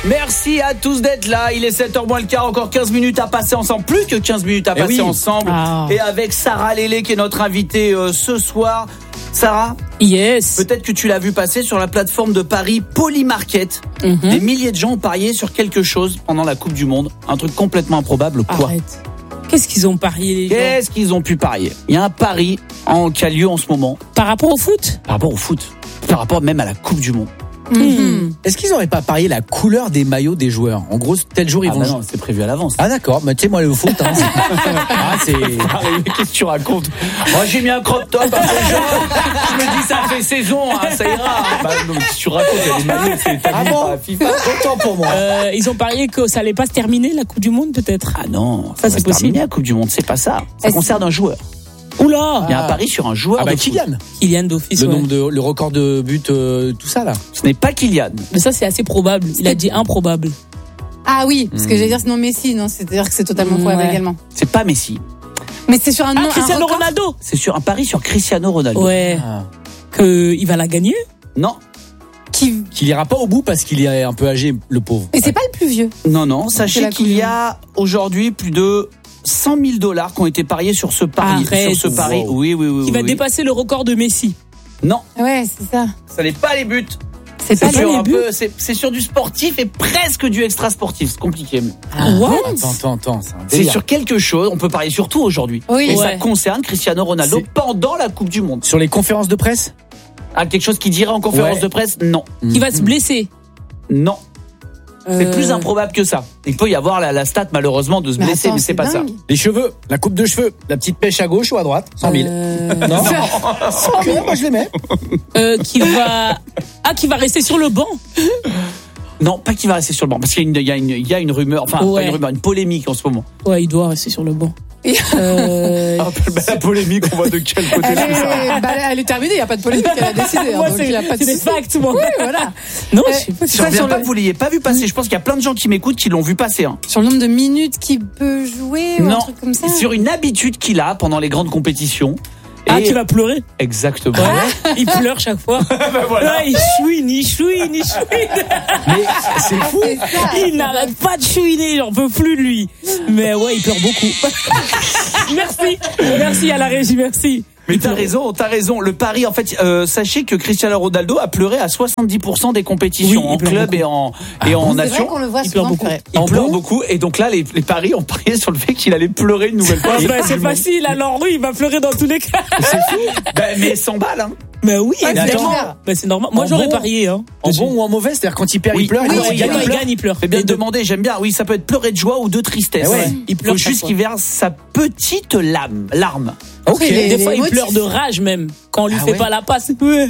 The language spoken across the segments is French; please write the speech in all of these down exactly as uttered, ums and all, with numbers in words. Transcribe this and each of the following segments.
Merci à tous d'être là. Il est sept heures moins le quart, encore quinze minutes à passer ensemble. Plus que quinze minutes à Eh passer oui. ensemble. Ah. Et avec Sarah Lélé qui est notre invitée euh, ce soir. Sarah, Yes. peut-être que tu l'as vu passer sur la plateforme de Paris Polymarket. Mhm. Des milliers de gens ont parié sur quelque chose pendant la Coupe du Monde. Un truc complètement improbable. Quoi? Arrête. Qu'est-ce qu'ils ont parié, les gens? Qu'est-ce qu'ils ont pu parier? Il y a un pari en, qui a lieu en ce moment Par rapport au foot? par rapport au foot, par rapport même à la Coupe du Monde. Mhm. Est-ce qu'ils n'auraient pas parié la couleur des maillots des joueurs? En gros, tel jour ils Ah vont bah jouer. non, c'est prévu à l'avance. Ah d'accord, mais tu sais moi le foot, hein, c'est... ah, c'est... Ah, qu'est-ce que tu racontes? Moi j'ai mis un crop top à ce genre. Je me dis ça fait saison, hein, ça ira. Bah, non, qu'est-ce que tu racontes? Il y a des maillots, c'est établi Ah bon par la FIFA. Autant pour moi. Euh, ils ont parié que ça allait pas se terminer, la Coupe du Monde, peut-être? Ah non, Ça, ça, c'est va se possible. terminer la Coupe du Monde, c'est pas ça. Ça Est-ce- concerne un joueur. Oula! Il y a un pari sur un joueur Ah bah de foot. Kylian, Kylian d'office, le ouais. nombre de, le record de buts, euh, tout ça là. Ce n'est pas Kylian. Mais ça, c'est assez probable. Il a dit improbable. Ah oui, parce que j'allais dire sinon Messi, non, c'est-à-dire que c'est totalement probable Ouais. également. C'est pas Messi. Mais c'est sur un Ah, nom, un Cristiano record. Ronaldo! C'est sur un pari sur Cristiano Ronaldo. Ouais. Ah. Que il va la gagner? Non, Qui... Qu'il ira pas au bout parce qu'il est un peu âgé, le pauvre. Et c'est pas le plus vieux. non, non. C'est Sachez la qu'il y a aujourd'hui plus de cent mille dollars qui ont été pariés sur ce pari. Arrête. Sur ce pari. Wow. Oui, oui, oui. Qui oui, va oui. dépasser le record de Messi. Non, Ouais, c'est ça. ça n'est pas les buts. C'est C'est pas sur les un buts. peu, c'est c'est sur du sportif et presque du extra sportif. C'est compliqué. mais- What? Attends, attends, attends, c'est un C'est délire. sur quelque chose. On peut parier sur tout aujourd'hui. Oui. Et ça Ouais. concerne Cristiano Ronaldo C'est- pendant la Coupe du Monde. Sur les conférences de presse. Ah, quelque chose qui dirait en conférence Ouais. de presse? Non, Qui va se blesser. non. C'est Euh, plus improbable que ça. Il peut y avoir la, la stat malheureusement de se Mais blesser, attends, mais c'est pas ça. dingue. Les cheveux, la coupe de cheveux, la petite pêche à gauche ou à droite, cent mille. euh, Non, cent mille, moi je les mets. euh, qui va, ah, qui va rester sur le banc. Non, pas qu'il va rester sur le banc, parce qu'il y a une, il y a une, il y a une rumeur, enfin Ouais. pas une rumeur, une polémique en ce moment. Ouais, il doit rester sur le banc. Euh, Ah, bah, la polémique, on voit de quel côté Elle c'est ça. est, bah, elle est terminée, il n'y a pas de polémique, elle a décidé. hein, moi, donc c'est il y a pas de c'est des souci. facts, moi. Oui, voilà. Non, Euh, je sais pas. c'est Je ça, reviens sur pas le- que vous l'ayez pas vu passer. Je pense qu'il y a plein de gens qui m'écoutent qui l'ont vu passer. Hein. Sur le nombre de minutes qu'il peut jouer ou un Non, truc comme ça. sur une habitude qu'il a pendant les grandes compétitions. Ah, Et- qui va pleurer. Exactement. Ouais. Il pleure chaque fois. voilà. Ouais, il chouine, il chouine, il chouine. Mais c'est fou. C'est ça. Il n'arrête pas de chouiner, j'en peux plus de lui. Mais ouais, il pleure beaucoup. Merci, merci à la régie, merci. Mais t'as raison, t'as raison. Le pari, en fait, euh, sachez que Cristiano Ronaldo a pleuré à soixante-dix pour cent des compétitions Oui, il en pleure club beaucoup. et en et en C'est vrai nation. qu'on le voit Il pleure souvent beaucoup. pleurer. Il En pleure bon beaucoup et donc là les, les paris ont parié sur le fait qu'il allait pleurer une nouvelle fois. Ah, bah, c'est facile, alors oui, il va pleurer dans tous les cas. C'est fou. Ben, mais cent balles hein. Mais oui, Ouais, c'est évidemment. clair. Mais c'est normal. Moi, En j'aurais bon- parié, hein. En Dessus. bon ou en mauvais, c'est-à-dire quand il perd, Oui. il pleure. et Oui, quand oui, il Quand gagne, il il pleure. gagne, il pleure. C'est bien Les de deux. demander, j'aime bien. Oui, ça peut être pleurer de joie ou de tristesse. Eh ouais. Il Il pleure faut chaque juste fois. qu'il verse sa petite lame, larme. Ok. Les- Des fois, il motifs. pleure de rage même. Quand on lui Ah fait ouais pas la passe. tu lui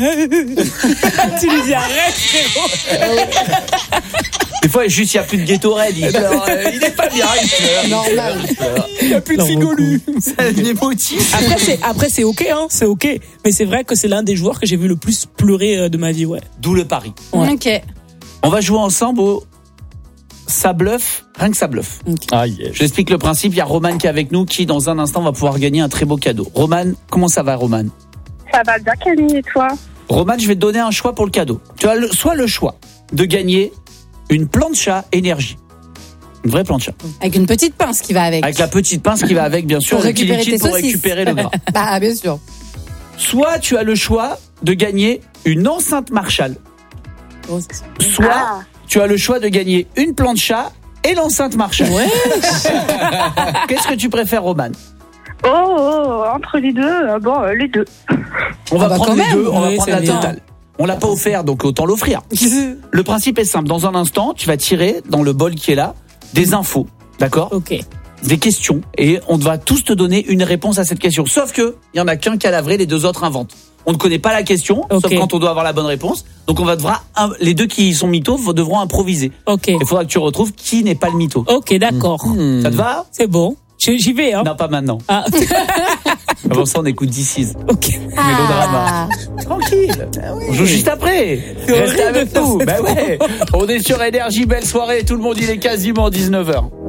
dis arrête, frérot. Des fois, juste il y a plus de Gatorade, il pleure. euh, Il est pas bien, il pleure. Normal. Il y a plus de Non, Figolu. C'est des motifs. Après, c'est, après, c'est ok, hein. C'est ok. Mais c'est vrai que c'est l'un des joueurs que j'ai vu le plus pleurer euh, de ma vie, ouais. D'où le pari. Ouais. Ok. On va jouer ensemble au ça bluffe, rien que ça bluffe. Ah, yeah. Je t'explique le principe. Il y a Roman qui est avec nous, qui dans un instant va pouvoir gagner un très beau cadeau. Roman, comment ça va, Roman? Ça va bien, Camille, et toi? Roman, je vais te donner un choix pour le cadeau. Tu as le, soit le choix de gagner une plancha énergie. Une vraie plancha. Avec une petite pince qui va avec. Avec la petite pince qui va avec, bien sûr, Pour le récupérer liquide tes pour saucisses. récupérer le gras. Bah, bien sûr. Soit tu as le choix de gagner une enceinte Marshall. Oh, c'est ça. Soit Ah. tu as le choix de gagner une plancha et l'enceinte Marshall. Ouais. Qu'est-ce que tu préfères, Roman? Oh, oh, entre les deux, euh, bon, euh, les deux. On va Ah bah prendre quand les même. deux, on va Oui, prendre c'est la bien. totale. On l'a pas offert, donc autant l'offrir. Le principe est simple. Dans un instant, tu vas tirer dans le bol qui est là des infos, d'accord? Ok. Des questions, et on va tous te donner une réponse à cette question. Sauf que il y en a qu'un qui a la vraie, les deux autres inventent. On ne connaît pas la question, Ok. sauf quand on doit avoir la bonne réponse. Donc on va devra, les deux qui sont mythos devront improviser. Ok. Il faudra que tu retrouves qui n'est pas le mytho. Ok, d'accord. Ça te va? C'est bon. J'y j'y vais, hein. Non, pas maintenant. Ah, Avant ça, on écoute This Is. ok. Mélodrama. Tranquille. On joue juste après. Restez horrible avec de nous. faire Bah ouais. On est sur Énergie. Belle soirée. Tout le monde, il est quasiment dix-neuf heures.